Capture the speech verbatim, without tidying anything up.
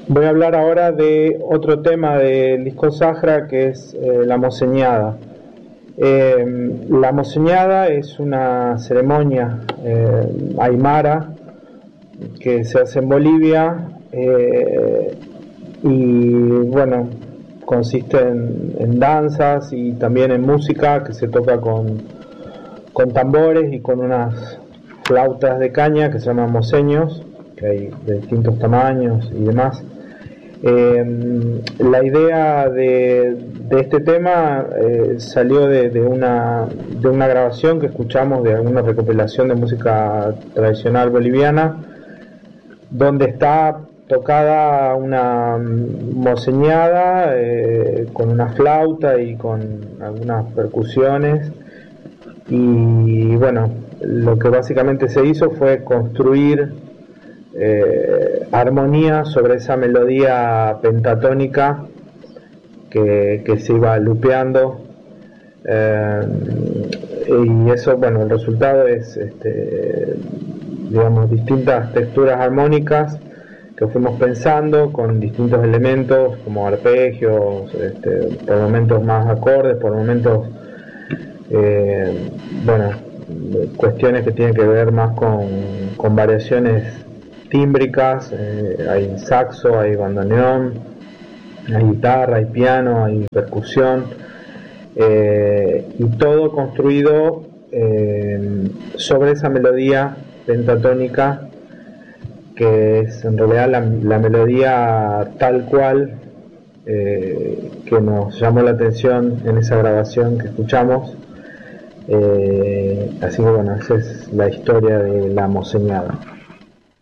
Voy a hablar ahora de otro tema del disco Zahra, que es eh, la moseñada. Eh, la moseñada es una ceremonia eh, aymara que se hace en Bolivia eh, y bueno, consiste en, en danzas y también en música que se toca con, con tambores y con unas flautas de caña que se llaman moseños, que hay de distintos tamaños y demás. Eh, la idea de, de este tema eh, salió de, de, una, de una grabación que escuchamos de alguna recopilación de música tradicional boliviana, donde está tocada una moseñada eh, con una flauta y con algunas percusiones, y bueno, lo que básicamente se hizo fue construir Eh, armonía sobre esa melodía pentatónica que, que se iba lupeando, eh, y eso, bueno, el resultado es este, digamos, distintas texturas armónicas que fuimos pensando con distintos elementos como arpegios, este, por momentos más acordes, por momentos eh, bueno, cuestiones que tienen que ver más con, con variaciones tímbricas, eh, hay saxo, hay bandoneón, hay guitarra, hay piano, hay percusión, eh, y todo construido eh, sobre esa melodía pentatónica, que es en realidad la, la melodía tal cual eh, que nos llamó la atención en esa grabación que escuchamos. Eh, así que bueno, esa es la historia de la moseñada.